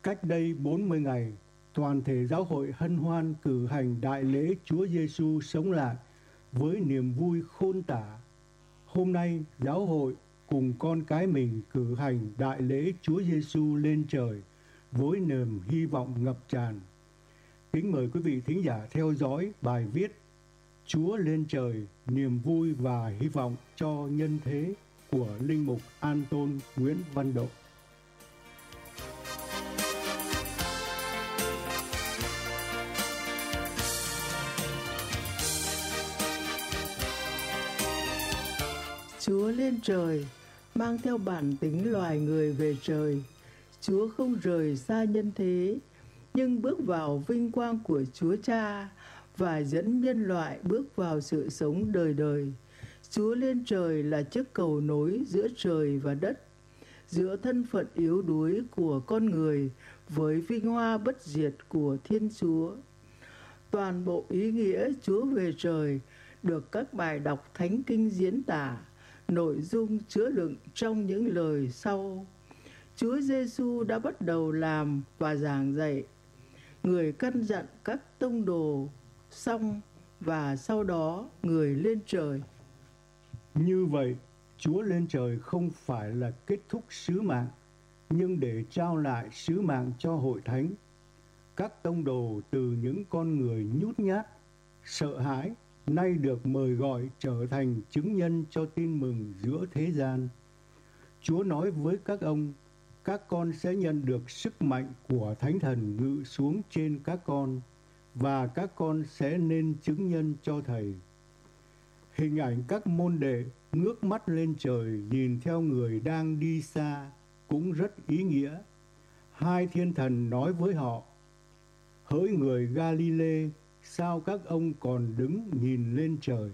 Cách đây 40 ngày, toàn thể giáo hội hân hoan cử hành đại lễ Chúa Giêsu sống lại với niềm vui khôn tả. Hôm nay, giáo hội cùng con cái mình cử hành đại lễ Chúa Giêsu lên trời với niềm hy vọng ngập tràn. Kính mời quý vị thính giả theo dõi bài viết Chúa lên trời, niềm vui và hy vọng cho nhân thế của Linh mục An-tôn Nguyễn Văn Độ. Chúa lên trời, mang theo bản tính loài người về trời. Chúa không rời xa nhân thế, nhưng bước vào vinh quang của Chúa Cha và dẫn nhân loại bước vào sự sống đời đời. Chúa lên trời là chiếc cầu nối giữa trời và đất, giữa thân phận yếu đuối của con người với vinh hoa bất diệt của Thiên Chúa. Toàn bộ ý nghĩa Chúa về trời được các bài đọc Thánh Kinh diễn tả, nội dung chứa đựng trong những lời sau. Chúa Giêsu đã bắt đầu làm và giảng dạy. Người căn dặn các tông đồ xong và sau đó người lên trời. Như vậy, Chúa lên trời không phải là kết thúc sứ mạng, nhưng để trao lại sứ mạng cho hội thánh. Các tông đồ từ những con người nhút nhát, sợ hãi, nay được mời gọi trở thành chứng nhân cho tin mừng giữa thế gian. Chúa nói với các con sẽ nhận được sức mạnh của Thánh Thần ngự xuống trên các con, và các con sẽ nên chứng nhân cho Thầy. Hình ảnh các môn đệ ngước mắt lên trời nhìn theo người đang đi xa cũng rất ý nghĩa. Hai thiên thần nói với họ: hỡi người Galile, sao các ông còn đứng nhìn lên trời?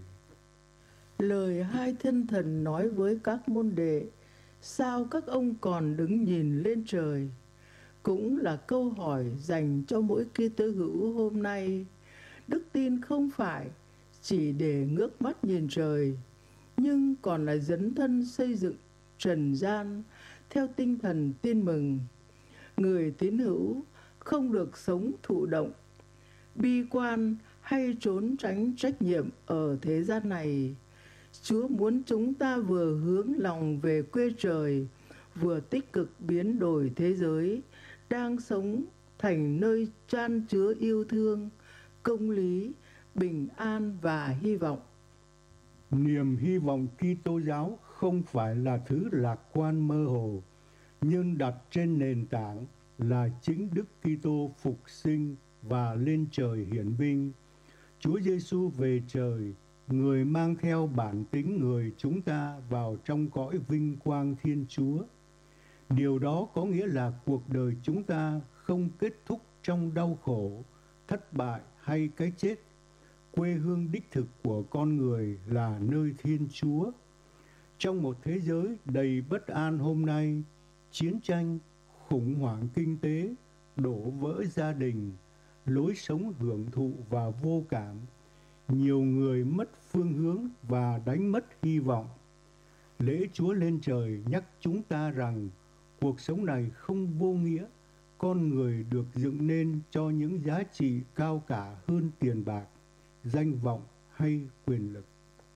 Lời hai thiên thần nói với các môn đệ, sao các ông còn đứng nhìn lên trời, cũng là câu hỏi dành cho mỗi Kitô hữu hôm nay. Đức tin không phải chỉ để ngước mắt nhìn trời, nhưng còn là dấn thân xây dựng trần gian theo tinh thần tin mừng. Người tín hữu không được sống thụ động, bi quan hay trốn tránh trách nhiệm ở thế gian này. Chúa muốn chúng ta vừa hướng lòng về quê trời, vừa tích cực biến đổi thế giới đang sống thành nơi chan chứa yêu thương, công lý, bình an và hy vọng. Niềm hy vọng Kitô giáo không phải là thứ lạc quan mơ hồ, nhưng đặt trên nền tảng là chính Đức Kitô phục sinh và lên trời hiển vinh. Chúa Giêsu về trời, người mang theo bản tính người chúng ta vào trong cõi vinh quang Thiên Chúa. Điều đó có nghĩa là cuộc đời chúng ta không kết thúc trong đau khổ, thất bại hay cái chết. Quê hương đích thực của con người là nơi Thiên Chúa. Trong một thế giới đầy bất an hôm nay, chiến tranh, khủng hoảng kinh tế, đổ vỡ gia đình, lối sống hưởng thụ và vô cảm, nhiều người mất phương hướng và đánh mất hy vọng. Lễ Chúa lên trời nhắc chúng ta rằng cuộc sống này không vô nghĩa, con người được dựng nên cho những giá trị cao cả hơn tiền bạc, danh vọng hay quyền lực.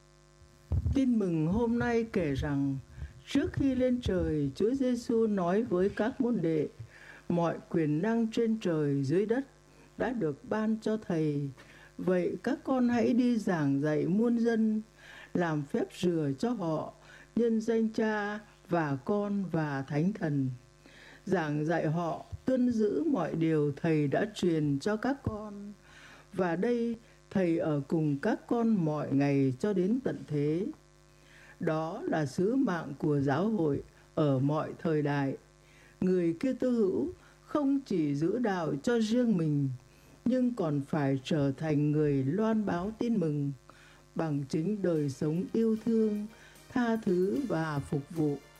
Tin mừng hôm nay kể rằng trước khi lên trời, Chúa Giêsu nói với các môn đệ, mọi quyền năng trên trời dưới đất đã được ban cho Thầy. Vậy các con hãy đi giảng dạy muôn dân, làm phép rửa cho họ nhân danh Cha và Con và Thánh Thần. Giảng dạy họ tuân giữ mọi điều Thầy đã truyền cho các con. Và đây, Thầy ở cùng các con mọi ngày cho đến tận thế. Đó là sứ mạng của giáo hội ở mọi thời đại. Người Kitô hữu không chỉ giữ đạo cho riêng mình, nhưng còn phải trở thành người loan báo tin mừng bằng chính đời sống yêu thương, tha thứ và phục vụ.